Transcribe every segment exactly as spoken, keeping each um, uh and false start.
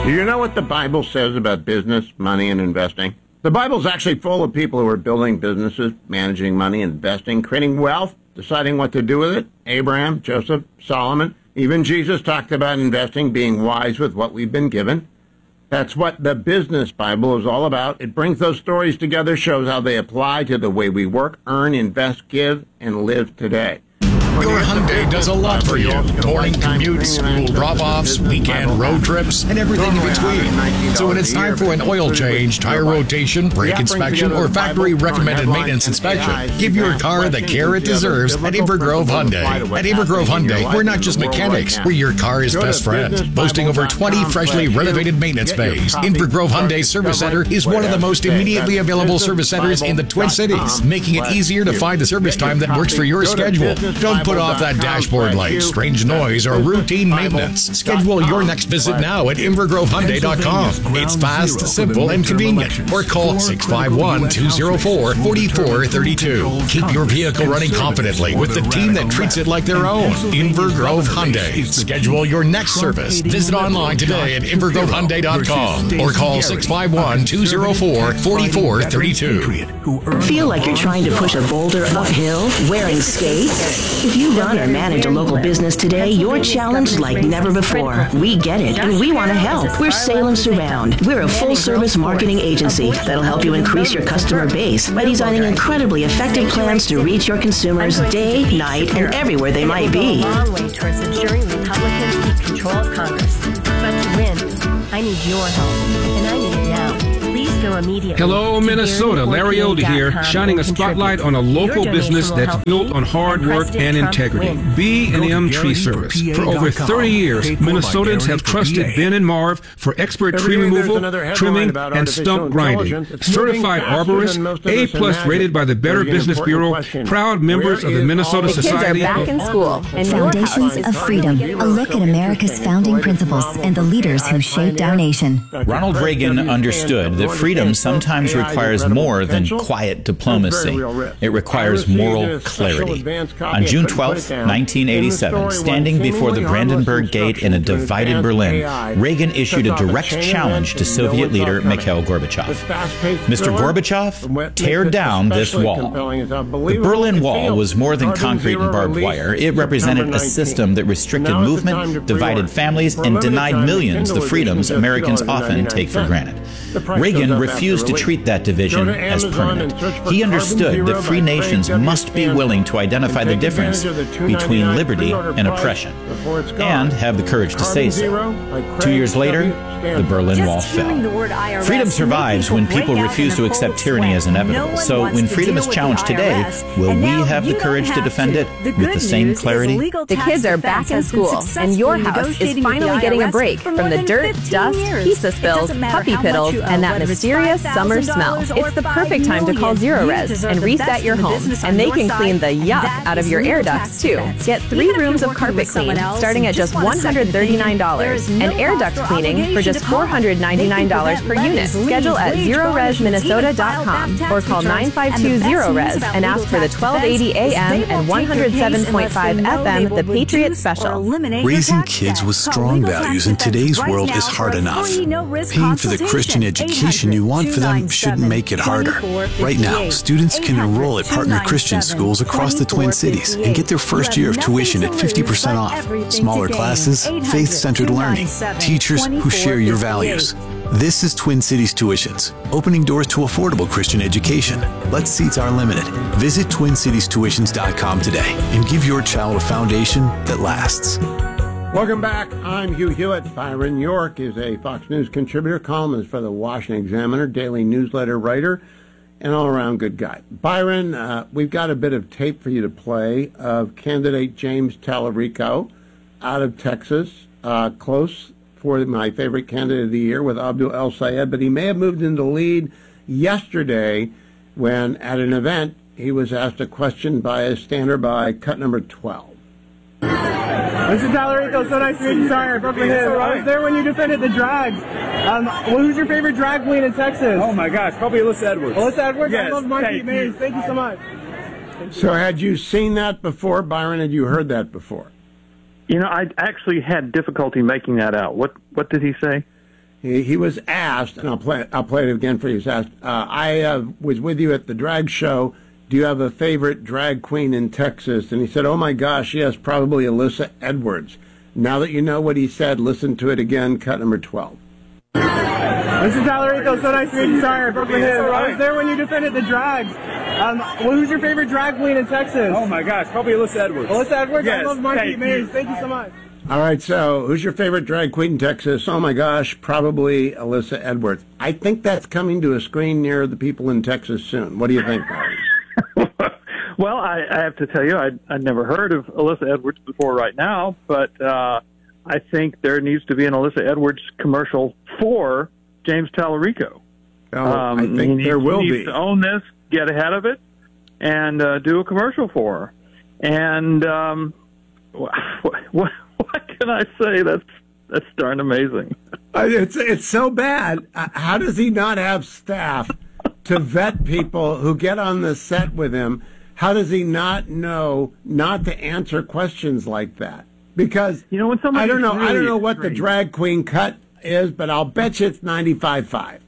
Do you know what the Bible says about business, money, and investing? The Bible's actually full of people who are building businesses, managing money, investing, creating wealth, deciding what to do with it. Abraham, Joseph, Solomon, even Jesus talked about investing, being wise with what we've been given. That's what the Business Bible is all about. It brings those stories together, shows how they apply to the way we work, earn, invest, give, and live today. Your Hyundai does a lot for you. Morning commutes, school drop-offs, weekend road trips, and everything in between. So when it's time for an oil change, tire rotation, brake inspection, or factory-recommended maintenance inspection, give your car the care it deserves at Invergrove Hyundai. At Invergrove Hyundai, we're not just mechanics. We're your car's best friend. Boasting over twenty freshly renovated maintenance bays, Invergrove Hyundai Service Center is one of the most immediately available service centers in the Twin Cities, making it easier to find the service time that works for your schedule. Don't put off that dashboard light, strange noise, or routine maintenance. Schedule your next visit now at Invergrove Hyundai dot com. It's fast, simple, and convenient. Or call six five one, two zero four, four four three two. Keep your vehicle running confidently with the team that treats it like their own. Invergrove Hyundai. Schedule your next service. Visit online today at Invergrove Hyundai dot com or call six five one, two zero four, four four three two. Feel like you're trying to push a boulder uphill wearing skates? If you run or manage a local business today, you're challenged like never before. We get it, and we want to help. We're Salem Surround. We're a full-service marketing agency that'll help you increase your customer base by designing incredibly effective plans to reach your consumers day, night, and everywhere they might be. A long way towards ensuring Republicans keep control of Congress. But to win, I need your help, and I need it now. Please go immediately. Hello, Minnesota. Larry Older here, shining a spotlight on a local business that's built on hard work and integrity. B and M Tree Service. For over thirty years, Minnesotans have trusted Ben and Marv for expert tree removal, trimming, and stump grinding. Certified arborists, A-plus rated by the Better Business Bureau, proud members of the Minnesota Society. The kids are back in school. And Foundations of Freedom, a look at America's founding principles and the leaders who shaped our nation. Ronald Reagan understood that freedom sometimes requires more than quiet diplomacy. It requires moral clarity. On June twelfth, nineteen eighty-seven, standing before the Brandenburg Gate in a divided Berlin, Reagan issued a direct challenge to Soviet leader Mikhail Gorbachev. Mister Gorbachev, tear down this wall. The Berlin Wall was more than concrete and barbed wire. It represented a system that restricted movement, divided families, and denied millions the freedoms Americans often take for granted. Reagan refused to treat that division as permanent. He understood that free nations must be willing to identify the difference between liberty and oppression, and have the courage to say so. Two years later, the Berlin Wall fell. Freedom survives when people refuse to accept tyranny as inevitable. So when freedom is challenged today, will we have the courage to defend it with the same clarity? The kids are back in school, and your house is finally getting a break from the dirt, dust, pizza spills, puppy piddles, and that mysterious summer smell. It's the perfect time to call Zero Res and reset your home, and they can clean the yuck out of your air ducts too. Get three rooms of carpet clean starting at just one hundred thirty-nine dollars, and air duct cleaning for just four hundred ninety-nine dollars per unit. Schedule at zero res minnesota dot com or call nine five two zero res and ask for the twelve eighty A M and one hundred seven point five F M The Patriot Special. Raising kids with strong values in today's world is hard enough. Paying for the Christian education you want for them shouldn't make it harder. Right now, students can enroll at partner Christian schools across the Twin Cities and get their first year of tuition at fifty percent off. Smaller classes, faith-centered learning, teachers who share your values. This is Twin Cities Tuitions, opening doors to affordable Christian education. But seats are limited. Visit twin cities tuitions dot com today and give your child a foundation that lasts. Welcome back. I'm Hugh Hewitt. Byron York is a Fox News contributor, columnist for the Washington Examiner, daily newsletter writer, and all-around good guy. Byron, uh, we've got a bit of tape for you to play of candidate James Tallarico out of Texas, uh, close for my favorite candidate of the year with Abdul El Sayed, but he may have moved into lead yesterday when, at an event, he was asked a question by a stander by cut number twelve. Mister Tallarico, so nice to meet you. Sorry, I broke my hip. I was there when you defended the drags. Um, well, who's your favorite drag queen in Texas? Oh my gosh, probably Alyssa Edwards. Alyssa Edwards? Yes, I love Monkey thank Maze. you. Thank you so much. So had you seen that before, Byron? Had you heard that before? You know, I actually had difficulty making that out. What What did he say? He, he was asked, and I'll play, I'll play it again for you. He was asked, uh, I uh, was with you at the drag show. Do you have a favorite drag queen in Texas? And he said, oh, my gosh, yes, probably Alyssa Edwards. Now that you know what he said, listen to it again, cut number twelve. This is Tyler Rico. So nice to meet you. Sorry, I broke my head. I was there when you defended the drags. Um, well, who's your favorite drag queen in Texas? Oh, my gosh, probably Alyssa Edwards. Alyssa Edwards? Yes, I love Monkey thank Maze. you. Thank you so much. All right, so who's your favorite drag queen in Texas? Oh, my gosh, probably Alyssa Edwards. I think that's coming to a screen near the people in Texas soon. What do you think, Barry? Well, I, I have to tell you, I, I'd never heard of Alyssa Edwards before right now, but uh, I think there needs to be an Alyssa Edwards commercial for James Tallarico. Oh, um, I think he there needs, will he be. needs to own this, get ahead of it, and uh, do a commercial for her. And um, what, what, what can I say? That's that's darn amazing. It's it's so bad. How does he not have staff to vet people who get on the set with him? How does he not know not to answer questions like that? Because you know, when I don't know, really I don't know what extreme. the drag queen cut is, but I'll bet you it's ninety-five five.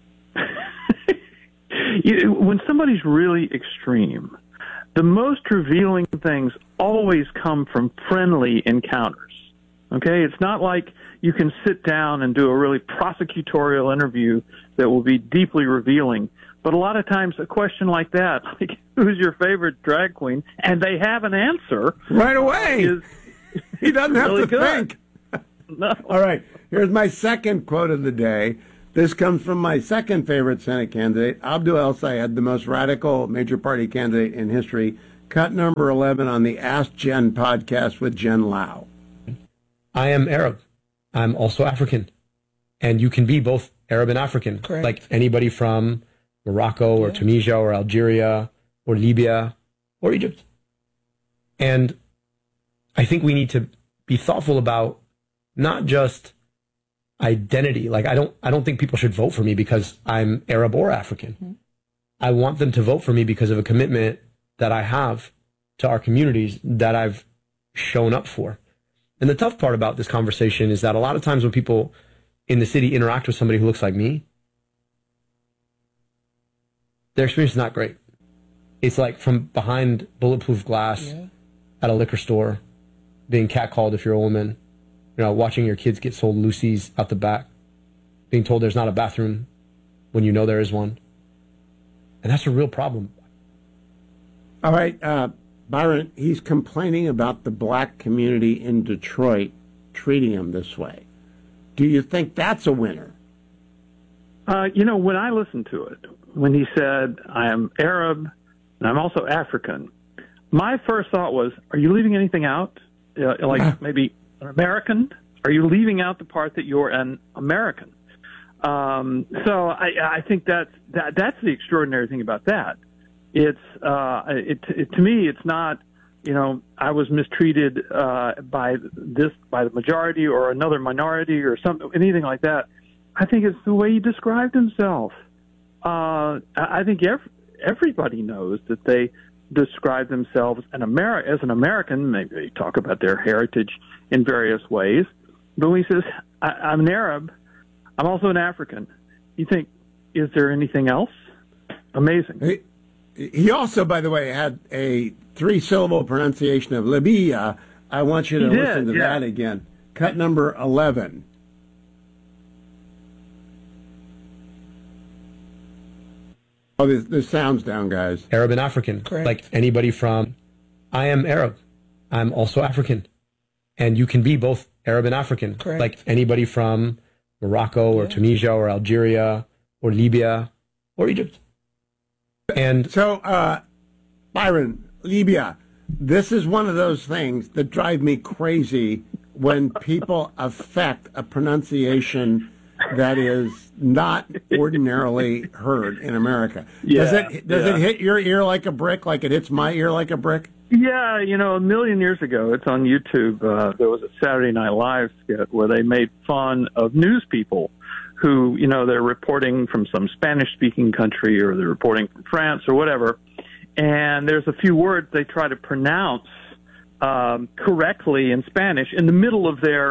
You, when somebody's really extreme, the most revealing things always come from friendly encounters. Okay, it's not like you can sit down and do a really prosecutorial interview that will be deeply revealing. But a lot of times a question like that, like, who's your favorite drag queen? And they have an answer. Right away. Is, he doesn't have really to good. think. No. All right. Here's my second quote of the day. This comes from my second favorite Senate candidate, Abdul El Sayed, the most radical major party candidate in history. Cut number eleven on the Ask Jen podcast with Jen Lau. I am Arab. I'm also African. And you can be both Arab and African. Correct. Like anybody from Morocco or yeah. Tunisia or Algeria or Libya or Egypt. And I think we need to be thoughtful about not just identity. Like I don't I don't think people should vote for me because I'm Arab or African. Mm-hmm. I want them to vote for me because of a commitment that I have to our communities that I've shown up for. And the tough part about this conversation is that a lot of times when people in the city interact with somebody who looks like me, their experience is not great. It's like from behind bulletproof glass yeah. at a liquor store, being catcalled if you're a woman, you know, watching your kids get sold Lucy's out the back, being told there's not a bathroom when you know there is one. And that's a real problem. All right, uh, Byron, he's complaining about the black community in Detroit treating him this way. Do you think that's a winner? Uh, you know, when I listened to it, when he said, I am Arab and I'm also African, my first thought was, are you leaving anything out? Uh, like maybe an American? Are you leaving out the part that you're an American? Um, so I, I think that's, that, that's the extraordinary thing about that. It's, uh, it, it, to me, it's not, you know, I was mistreated, uh, by this, by the majority or another minority or something, anything like that. I think it's the way he described himself. Uh, I think every, everybody knows that they describe themselves an Ameri- as an American. Maybe they talk about their heritage in various ways. But when he says, I- I'm an Arab, I'm also an African, you think, is there anything else? Amazing. He, he also, by the way, had a three-syllable pronunciation of Libya. I want you to he listen did, to yeah. that again. Cut number eleven. Oh, the, the sound's down, guys. Arab and African. Correct. Like anybody from, I am Arab. I'm also African. And you can be both Arab and African. Correct. Like anybody from Morocco or yeah. Tunisia or Algeria or Libya or Egypt. And so, uh, Byron, Libya, this is one of those things that drive me crazy when people affect a pronunciation that is not ordinarily heard in America. Yeah, does it does yeah. it hit your ear like a brick, like it hits my ear like a brick? Yeah, you know, a million years ago, it's on YouTube, uh, there was a Saturday Night Live skit where they made fun of news people who, you know, they're reporting from some Spanish-speaking country or they're reporting from France or whatever, and there's a few words they try to pronounce um, correctly in Spanish in the middle of their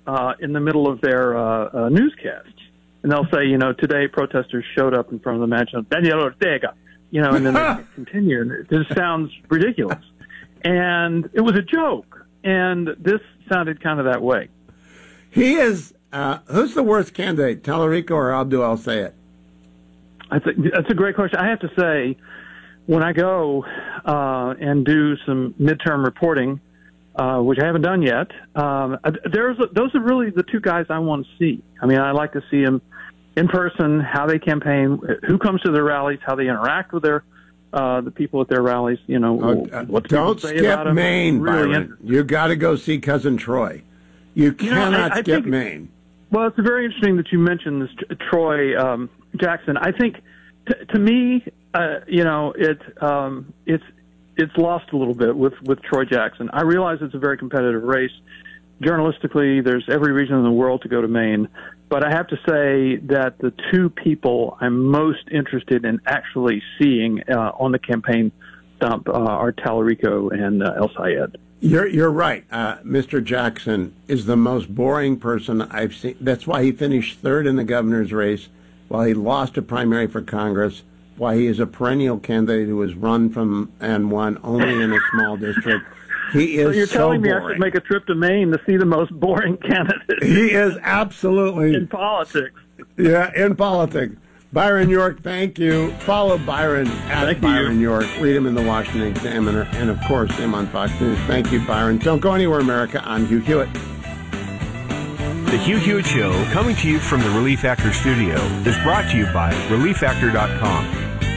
uh, in the middle of their uh, uh, newscasts. And they'll say, you know, today protesters showed up in front of the mansion of Daniel Ortega, you know, and then they continue. And it just sounds ridiculous. And it was a joke. And this sounded kind of that way. He is, uh, who's the worst candidate, Tallarico or Abdul El-Sayed? That's a, that's a great question. I have to say, when I go uh, and do some midterm reporting, uh, which I haven't done yet, um, there's a, those are really the two guys I want to see. I mean, I like to see them in person, how they campaign, who comes to their rallies, how they interact with their uh, the people at their rallies. You know, oh, what don't skip Maine, really Byron. You got to go see Cousin Troy. You cannot you know, I, I skip think, Maine. Well, it's very interesting that you mentioned this Troy um, Jackson. I think, t- to me, uh, you know, it um, it's it's lost a little bit with, with Troy Jackson. I realize it's a very competitive race. Journalistically, there's every reason in the world to go to Maine. But I have to say that the two people I'm most interested in actually seeing uh, on the campaign stump uh, are Tallarico and uh, El-Sayed. You're you're right. Uh, Mister Jackson is the most boring person I've seen. That's why he finished third in the governor's race, while he lost a primary for Congress, why he is a perennial candidate who has run from and won only in a small district. He is so you're so telling me boring. I should make a trip to Maine to see the most boring candidate. He is absolutely in politics. Yeah, in politics. Byron York, thank you. Follow Byron at thank Byron you. York. Read him in the Washington Examiner, and of course him on Fox News. Thank you, Byron. Don't go anywhere, America. I'm Hugh Hewitt. The Hugh Hewitt Show, coming to you from the Relief Factor studio, is brought to you by relief factor dot com.